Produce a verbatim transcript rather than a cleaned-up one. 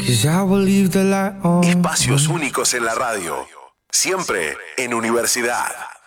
'cause I will leave the light on. Espacios únicos en la radio. Siempre en Universidad.